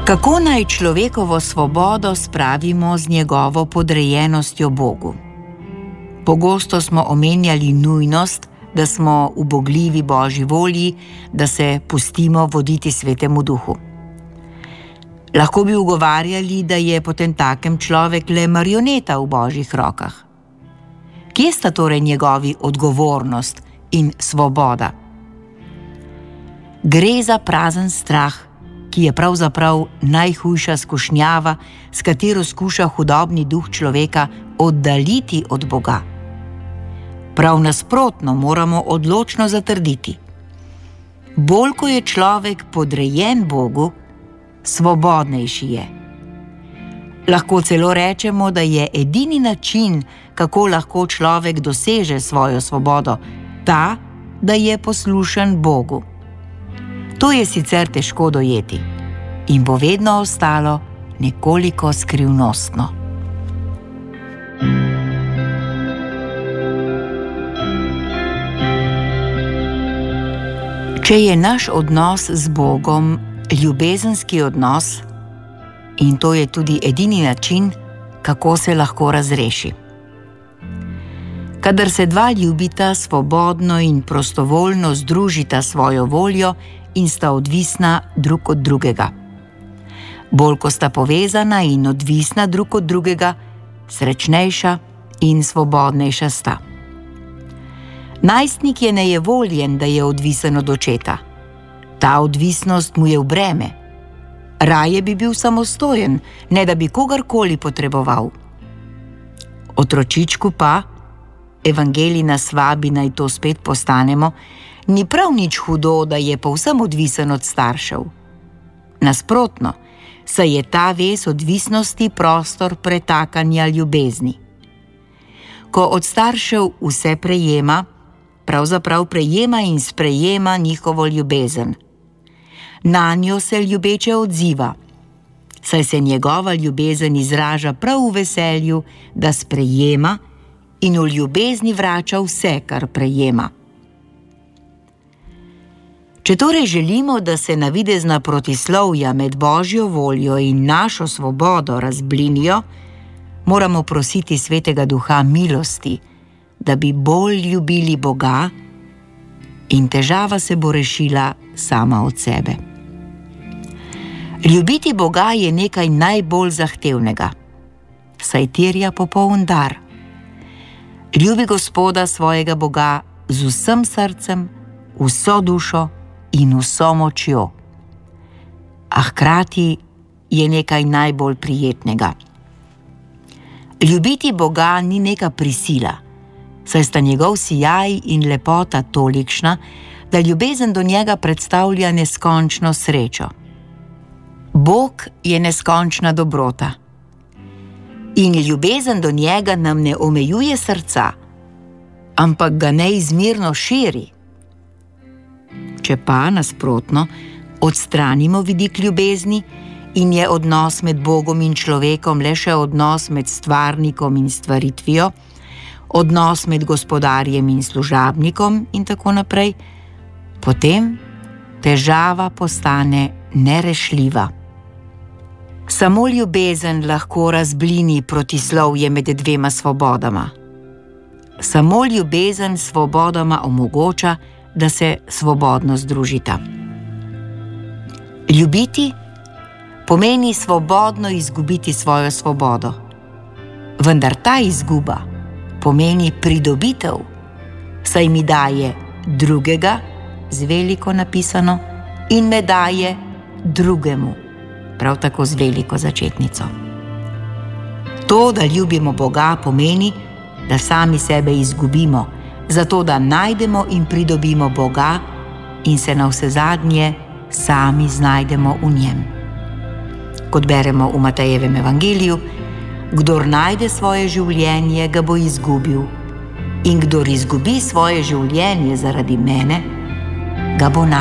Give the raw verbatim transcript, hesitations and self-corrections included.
Kako naj človekovo svobodo spravimo z njegovo podrejenostjo Bogu? Pogosto smo omenjali nujnost, da smo ubogljivi Božji volji, da se pustimo voditi Svetemu Duhu. Lahko bi ugovarjali, da je potentakem človek le marioneta v Božjih rokah. Kje sta torej njegovi odgovornost in svoboda? Gre za prazen strah, ki je pravzaprav najhujša skušnjava, s katero skuša hudobni duh človeka oddaljiti od Boga. Prav nasprotno moramo odločno zatrditi. Bolj ko je človek podrejen Bogu, svobodnejši je. Lahko celo rečemo, da je edini način, kako lahko človek doseže svojo svobodo, ta, da je poslušen Bogu. To je sicer težko dojeti in bo vedno ostalo nekoliko skrivnostno. Če je naš odnos z Bogom ljubezenski odnos, in to je tudi edini način, kako se lahko razreši. Kadar se dva ljubita, svobodno in prostovoljno združita svojo voljo in sta odvisna drug od drugega. Bolj ko sta povezana in odvisna drug od drugega, srečnejša in svobodnejša sta. Najstnik je nejevoljen, da je odvisen od očeta. Ta odvisnost mu je v breme. Raje bi bil samostojen, ne da bi kogarkoli potreboval. Otročičku pa, evangelij nas vabi, naj to spet postanemo, ni prav nič hudo, da je povsem odvisen od staršev. Nasprotno, saj je ta vez odvisnosti prostor pretakanja ljubezni. Ko od staršev vse prejema, pravzaprav prejema in sprejema njihovo ljubezen. Nanjo se ljubeče odziva, saj se njegova ljubezen izraža prav v veselju, da sprejema in v ljubezni vrača vse, kar prejema. Če torej želimo, da se navidezna protislovja med Božjo voljo in našo svobodo razblinijo, moramo prositi Svetega Duha milosti, da bi bolj ljubili Boga, in težava se bo rešila sama od sebe. Ljubiti Boga je nekaj najbolj zahtevnega, saj terja popoln dar. Ljubi Gospoda svojega Boga z vsem srcem, vso dušo in vso močjo. A hkrati je nekaj najbolj prijetnega. Ljubiti Boga ni neka prisila, saj sta njegov sijaj in lepota tolikšna, da ljubezen do njega predstavlja neskončno srečo. Bog je neskončna dobrota. In ljubezen do njega nam ne omejuje srca, ampak ga neizmerno širi. Če pa, nasprotno, odstranimo vidik ljubezni in je odnos med Bogom in človekom le še odnos med stvarnikom in stvaritvijo, odnos med gospodarjem in služabnikom in tako naprej, potem težava postane nerešljiva. Samo ljubezen lahko razblini protislovje med dvema svobodama. Samo ljubezen svobodama omogoča, da se svobodno združita. Ljubiti pomeni svobodno izgubiti svojo svobodo. Vendar ta izguba pomeni pridobitev, saj mi daje drugega, z veliko napisano, in me daje drugemu, prav tako z veliko začetnico. To, da ljubimo Boga, pomeni, da sami sebe izgubimo, zato da najdemo in pridobimo Boga in se navsezadnje sami znajdemo v njem. Kot beremo v Matejevem evangeliju, kdor najde svoje življenje, ga bo izgubil, in kdor izgubi svoje življenje zaradi mene, ga bo našel.